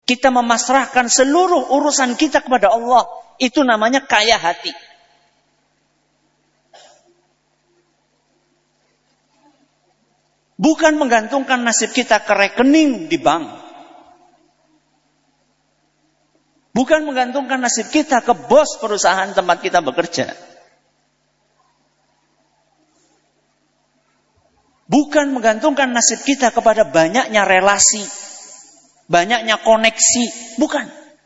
Kita memasrahkan seluruh urusan kita kepada Allah. Itu namanya kaya hati. Bukan menggantungkan nasib kita ke rekening di bank. Bukan menggantungkan nasib kita ke bos perusahaan tempat kita bekerja. Bukan menggantungkan nasib kita kepada banyaknya relasi, banyaknya koneksi. Bukan.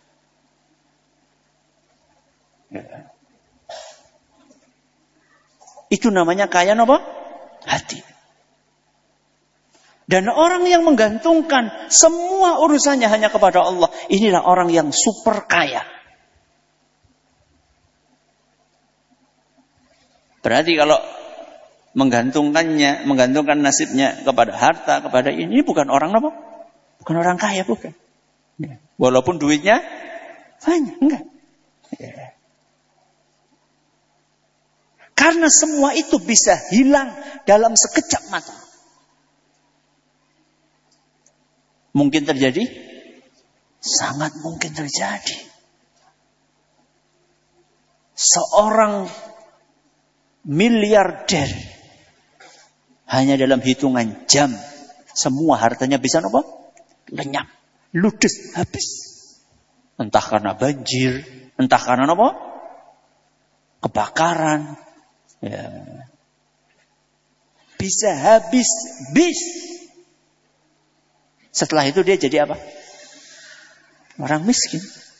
Itu namanya kaya apa? Hati. Dan orang yang menggantungkan semua urusannya hanya kepada Allah, inilah orang yang super kaya. Berarti kalau menggantungkan nasibnya kepada harta, kepada ini bukan orang apa? Bukan orang kaya, bukan. Walaupun duitnya banyak, enggak. Karena semua itu bisa hilang dalam sekejap mata. Mungkin terjadi? Sangat mungkin terjadi. Seorang miliarder hanya dalam hitungan jam semua hartanya bisa apa? Lenyap, ludes, habis. Entah karena banjir, entah karena apa? Kebakaran. Ya. Bisa habis, Setelah itu dia jadi apa? Orang miskin.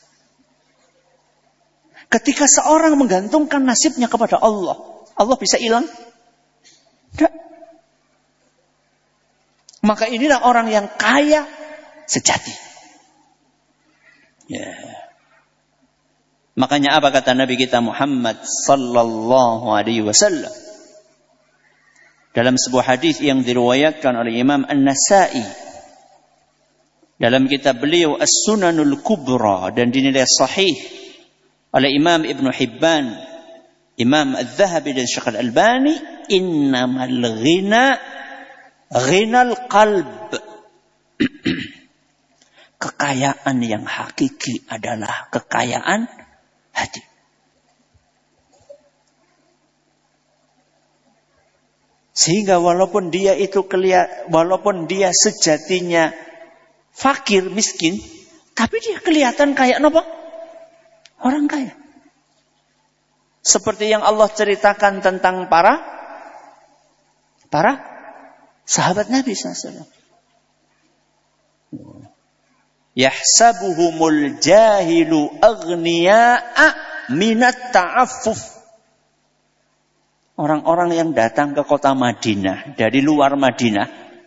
Ketika seorang menggantungkan nasibnya kepada Allah, Allah bisa hilang? Tidak. Maka inilah orang yang kaya sejati. Ya. Makanya apa kata Nabi kita Muhammad sallallahu alaihi wasallam dalam sebuah hadis yang diriwayatkan oleh Imam An-Nasa'i dalam kitab beliau As-Sunanul Kubra dan dinilai sahih oleh Imam Ibn Hibban, Imam Al-Zahabi dan Syekh Al-Albani, innamal ghina ghinal qalb. Kekayaan yang hakiki adalah kekayaan hati. Sehingga walaupun dia sejatinya fakir, miskin, tapi dia kelihatan kayak apa? Orang kaya. Seperti yang Allah ceritakan tentang para sahabat Nabi SAW. Yahsabuhumul jahilu aghniya'a minat ta'affuf. Orang-orang yang datang ke kota Madinah dari luar Madinah,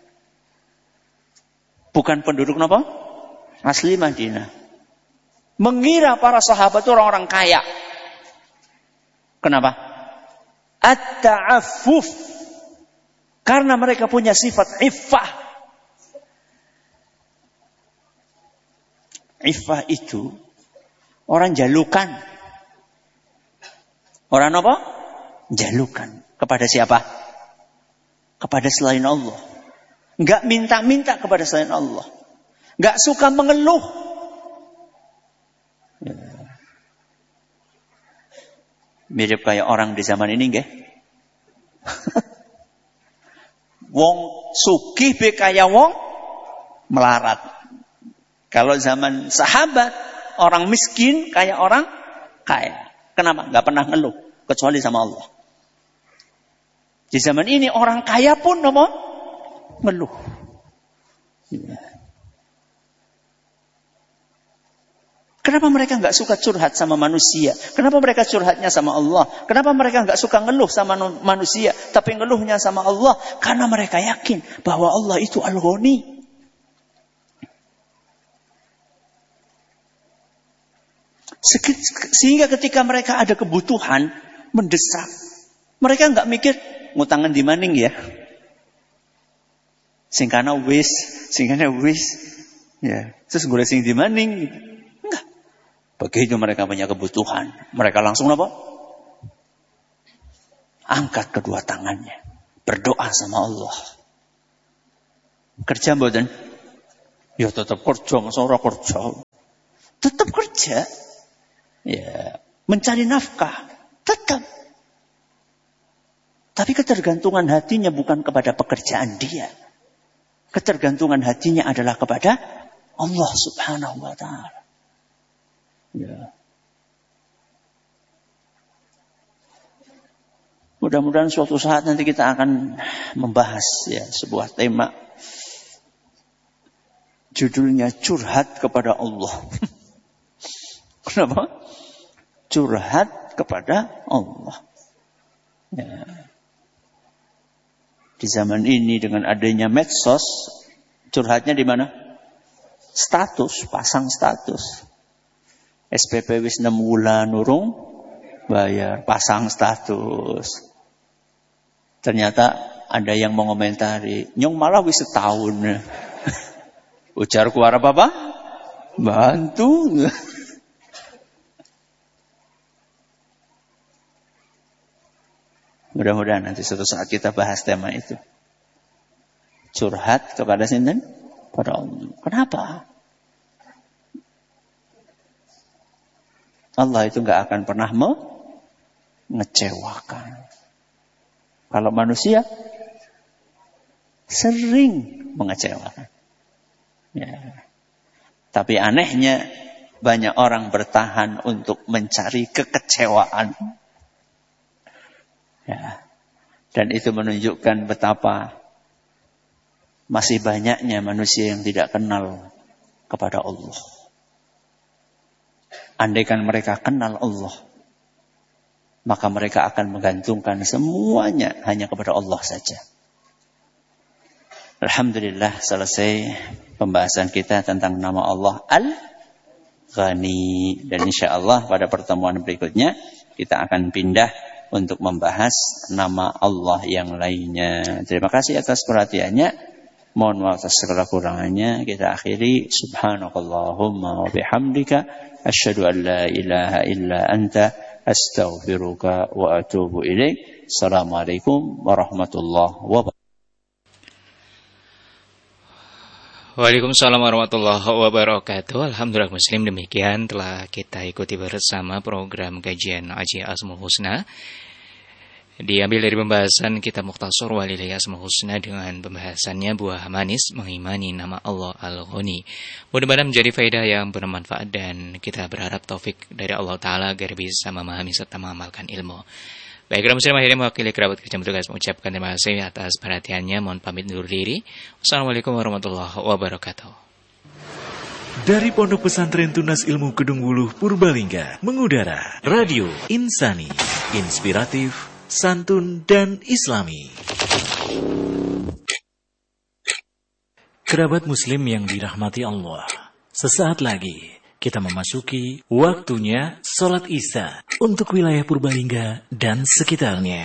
bukan penduduk apa? Asli Madinah. Mengira para sahabat itu orang-orang kaya. Kenapa? At-ta'affuf. Karena mereka punya sifat iffah. Iffah itu orang jalukan. Orang apa? Jalukan. Kepada siapa? Kepada selain Allah. Enggak minta-minta kepada selain Allah. Enggak suka mengeluh. Mirip kayak orang di zaman ini nggih. Wong sugih be kaya wong melarat. Kalau zaman sahabat, orang miskin kayak orang kaya. Kenapa? Enggak pernah ngeluh kecuali sama Allah. Di zaman ini orang kaya pun apa? Ngeluh. Kenapa mereka enggak suka curhat sama manusia? Kenapa mereka curhatnya sama Allah? Kenapa mereka enggak suka ngeluh sama manusia, tapi ngeluhnya sama Allah? Karena mereka yakin bahwa Allah itu Al-Ghani. Sehingga ketika mereka ada kebutuhan mendesak, mereka enggak mikir ngutangan di maning ya. Singkana wis. Ya, terus golek sing di maning. Enggak. Begitu mereka punya kebutuhan, mereka langsung apa? Angkat kedua tangannya, berdoa sama Allah. Kerja mboten? Ya tetap kerja, masa ora kerja. Tetap kerja. Ya, mencari nafkah. Tetap. Tapi ketergantungan hatinya bukan kepada pekerjaan dia. Ketergantungan hatinya adalah kepada Allah Subhanahu wa ta'ala. Ya. Mudah-mudahan suatu saat nanti kita akan membahas ya sebuah tema. Judulnya curhat kepada Allah. Kenapa? Curhat kepada Allah. Ya. Di zaman ini dengan adanya medsos, curhatnya di mana? Status, pasang status. SPP wis 6 wulan urung bayar, pasang status. Ternyata ada yang mengomentari, nyong malah wis setahun. Ujarku apa? Bantu. Mudah-mudahan nanti suatu saat kita bahas tema itu. Curhat kepada sinten? Pada Allah. Kenapa? Allah itu gak akan pernah mengecewakan. Kalau manusia sering mengecewakan. Ya. Tapi anehnya banyak orang bertahan untuk mencari kekecewaan. Ya. Dan itu menunjukkan betapa masih banyaknya manusia yang tidak kenal kepada Allah. Andaikan mereka kenal Allah, maka mereka akan menggantungkan semuanya hanya kepada Allah saja. Alhamdulillah selesai pembahasan kita tentang nama Allah Al-Ghani. Dan insyaAllah pada pertemuan berikutnya kita akan pindah untuk membahas nama Allah yang lainnya. Terima kasih atas perhatiannya. Mohon maaf atas segala kurangannya. Kita akhiri. Subhanakallahumma wa bihamdika. Asyhadu an la ilaha illa anta. Astaghfiruka wa atubu ilaik. Assalamualaikum warahmatullahi wabarakatuh. Waalaikumsalam warahmatullahi wabarakatuh. Alhamdulillah muslim, demikian telah kita ikuti bersama program kajian Aji Asmaul Husna. Diambil dari pembahasan kitab Mukhtasar Walillahi Asmaul Husna dengan pembahasannya buah manis mengimani nama Allah Al-Ghani. Mudah-mudahan menjadi faedah yang bermanfaat dan kita berharap taufik dari Allah Ta'ala agar bisa memahami serta mengamalkan ilmu. Baiklah muslim, akhirnya mewakili kerabat kerja bertugas mengucapkan terima kasih atas perhatiannya. Mohon pamit undur diri. Wassalamualaikum warahmatullahi wabarakatuh. Dari Pondok Pesantren Tunas Ilmu Kedung Wuluh Purbalingga mengudara Radio Insani, inspiratif, santun dan islami. Kerabat muslim yang dirahmati Allah, sesaat lagi kita memasuki waktunya sholat Isya untuk wilayah Purbalingga dan sekitarnya.